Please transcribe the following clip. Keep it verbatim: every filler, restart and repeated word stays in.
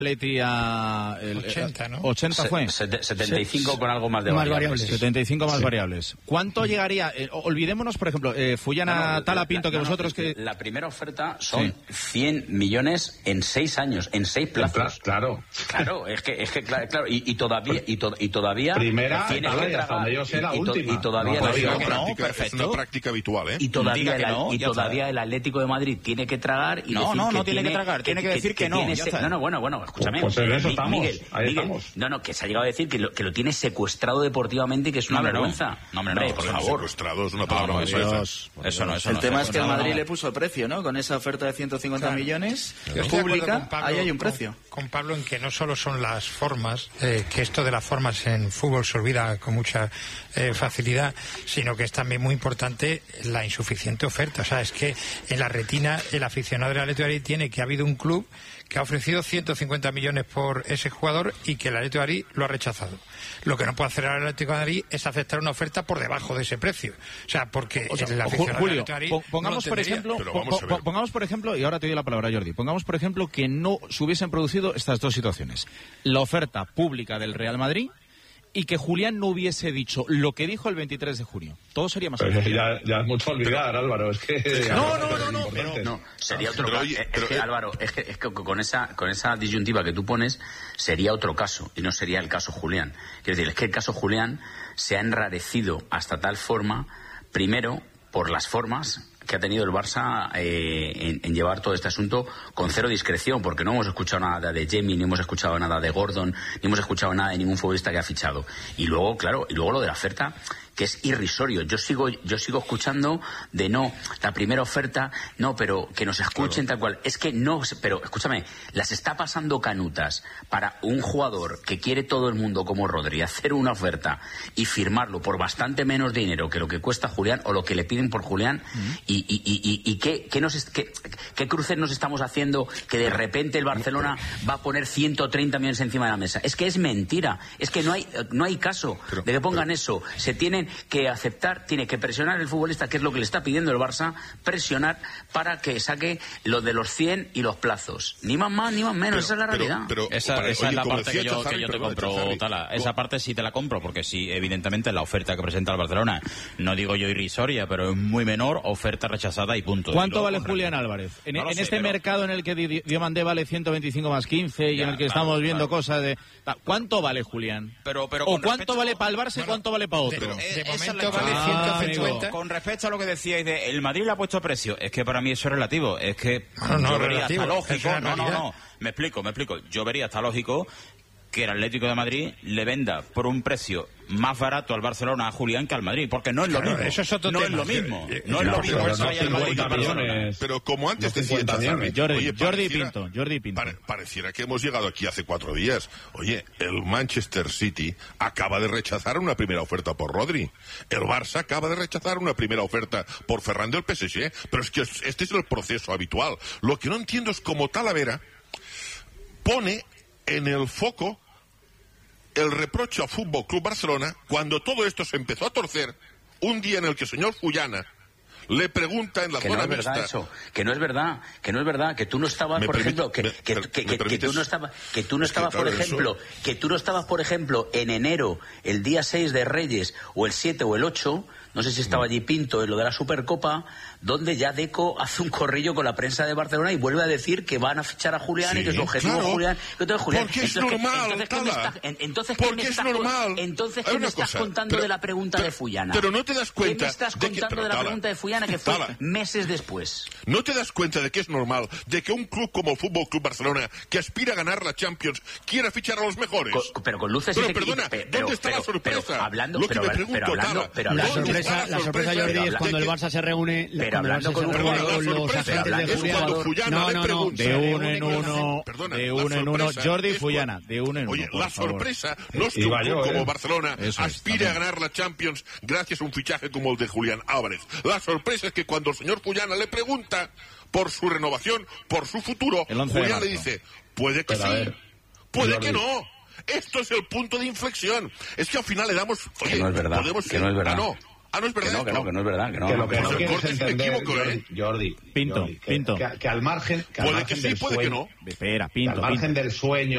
Atleti a el, ochenta, ¿no? ochenta fue. Se, setenta y cinco con algo más de más variables. variables. setenta y cinco más Sí. variables. ¿Cuánto llegaría? Eh, olvidémonos, por ejemplo, eh, Fullana No, no, Tala la- Pinto, que no, no, vosotros que... La primera oferta son Sí. cien millones en seis años, en seis plazos. Claro. Claro, es que, es que claro, claro y, y todavía, y, to, y todavía Primera, tiene Tala, que y hasta tragar, donde yo sé, la y, y to- última. y todavía No, el- diga Es una, que no, práctica, es perfecto. una práctica habitual, ¿eh? y todavía, Diga que el, no, y ya todavía está. el Atlético de Madrid tiene que tragar y No, decir no, que no tiene que tragar, tiene que decir que no, tiene ya se- está. no, no, bueno, bueno, escúchame. Pues en eso Mi- estamos, Miguel, ahí Miguel, estamos. no, no, que se ha llegado a decir que lo, que lo tiene secuestrado deportivamente y que es una No, hombre, no. vergüenza. No, hombre, no, por por favor. Secuestrado es una No, palabra no, muy eso, fuerte. Dios, eso no, eso El no. tema eso es que el no. Madrid le puso el precio, ¿no? Con esa oferta de ciento cincuenta Claro. millones Yo estoy de acuerdo pública, con Pablo, ahí hay un con- precio. Con, Pablo en que no solo son las formas, eh, que esto de las formas en fútbol se olvida con mucha eh, facilidad, sino que es también muy importante la insuficiente oferta. O sea, es que en la retina el aficionado del Atlético de Madrid tiene que ha habido un club que ha ofrecido ciento cincuenta millones por ese jugador y que el Atlético de Madrid lo ha rechazado. Lo que no puede hacer el Atlético de Madrid es aceptar una oferta por debajo de ese precio. O sea, porque O sea, el Ju- aficionado del Julio, Atlético de Madrid pon- no lo pongamos por entendería. ejemplo, Pero po- vamos a po- ver. pongamos por ejemplo, y ahora te doy la palabra, Jordi, pongamos por ejemplo que no se hubiesen producido estas dos situaciones. La oferta pública del Real Madrid y que Julián no hubiese dicho lo que dijo el veintitrés de junio. Todo sería más Pero fácil. ya, ya es mucho olvidar, Álvaro. Es que. No, no, no, no, importante. No, sería otro Pero caso. oye, es pero, que, eh, Álvaro, es que, es que con esa con esa disyuntiva que tú pones, sería otro caso, y no sería el caso Julián. Quiero decir, es que el caso Julián se ha enrarecido hasta tal forma, primero, por las formas que ha tenido el Barça eh, en, en llevar todo este asunto con cero discreción, porque no hemos escuchado nada de Jamie, ni hemos escuchado nada de Gordon, ni hemos escuchado nada de ningún futbolista que ha fichado. Y luego, claro, y luego lo de la oferta, que es irrisorio. Yo sigo yo sigo escuchando de no, la primera oferta, no, pero que nos escuchen tal cual. Es que no, pero escúchame, las está pasando canutas para un jugador que quiere todo el mundo como Rodri hacer una oferta y firmarlo por bastante menos dinero que lo que cuesta Julián o lo que le piden por Julián. Uh-huh. y, y, y, y, y qué, qué, nos, qué, qué cruces nos estamos haciendo que de repente el Barcelona va a poner ciento treinta millones encima de la mesa. Es que es mentira, es que no hay no hay caso pero, de que pongan pero, eso. Se tienen que aceptar, tiene que presionar el futbolista, que es lo que le está pidiendo el Barça, presionar para que saque lo de los cien y los plazos. Ni más más, ni más menos, pero, esa es la realidad. Pero, pero, esa para, esa oye, es la parte que yo, Chazarri, que yo te perdón, compro, Chazarri, Tala. Esa parte sí te la compro, porque sí, evidentemente la oferta que presenta el Barcelona, no digo yo irrisoria, pero es muy menor, oferta rechazada y punto. ¿Cuánto y vale Julián Álvarez? En, no en sé, este pero... mercado en el que Diomandé vale ciento veinticinco más quince y ya, en el que claro, estamos viendo claro. cosas de... ¿Cuánto vale Julián? Pero, pero ¿O cuánto vale para el Barça y cuánto vale para otro? De, de, de momento es vale ciento cincuenta. Con respecto a lo que decíais de el Madrid le ha puesto precio, es que para mí eso es relativo, es que no, no, yo vería relativo, hasta lógico, es no, no, no, me explico, me explico, yo vería hasta lógico que el Atlético de Madrid le venda por un precio más barato al Barcelona a Julián que al Madrid, porque no es lo claro, mismo. Eso es otro no tema. es lo mismo. Eh, no, no es lo mismo. Pero, Eso no hay al Madrid que al Barcelona. Pero como antes decía Chazarri, Jordi, oye, Jordi Pinto, Jordi Pinto. Pare, pareciera que hemos llegado aquí hace cuatro días. Oye, el Manchester City acaba de rechazar una primera oferta por Rodri. El Barça acaba de rechazar una primera oferta por Ferran del P S G. Pero es que este es el proceso habitual. Lo que no entiendo es cómo Talavera pone en el foco el reproche al Fútbol Club Barcelona cuando todo esto se empezó a torcer un día en el que el señor Fullana le pregunta en la que zona no es verdad mixta. Eso, que no es verdad, que no es verdad, que tú no estabas, por permite, ejemplo, que, me, que, me, que, me que, que tú no estabas, que tú no es estabas, que, por claro, ejemplo, eso... que tú no estabas, por ejemplo, en enero, el día seis de Reyes, o el siete o el ocho, no sé si estaba allí Pinto en lo de la Supercopa, donde ya Deco hace un corrillo con la prensa de Barcelona y vuelve a decir que van a fichar a Julián sí, y que su objetivo claro, es Julián. Entonces, Julián porque es entonces, normal, entonces, ¿qué me estás, entonces, porque ¿qué me es estás, normal. Entonces, ¿qué me estás cosa, contando pero, de la pregunta pero, de Fullana? Pero no te das cuenta. ¿Qué me estás de contando que, pero, de la Tala, pregunta de Fullana que fue Tala, meses después? ¿No te das cuenta de que es normal de que un club como el Fútbol Club Barcelona, que aspira a ganar la Champions, quiera fichar a los mejores? Con, pero con luces pero, y perdona, pero, ¿dónde está pero, la sorpresa? Pero hablando, Lo pero, que me pregunto, pero hablando, Tala, pero la hablando, sorpresa, la sorpresa, Jordi, es cuando el Barça se reúne, pero hablando con, con, se reúne con los sorpresa, agentes de es Julián. cuando Fullana no, le no, no, pregunta. De uno en uno, Perdona, de uno en uno, Jordi Fullana, de uno en uno. Oye, la favor. sorpresa no es que un club como Barcelona Eso es, aspire a ganar la Champions gracias a un fichaje como el de Julián Álvarez. La sorpresa es que cuando el señor Fullana le pregunta por su renovación, por su futuro, Julián le dice, puede que Pero, sí, ver, puede Jordi. que no. Esto es el punto de inflexión. Es que al final le damos... Oye, que no es verdad, podemos que no es verdad. Ah, no. Ah, no es verdad. Que no, que no, que no es verdad. Que no, que lo que Pues no el quieres corte es entender, inequívoco, Jordi, ¿eh? Jordi, Pinto, Jordi, que, Pinto. Que, que al margen, que al Puede margen que sí, del puede sueño, que no. Espera, que Pinto, al margen Pinto. del sueño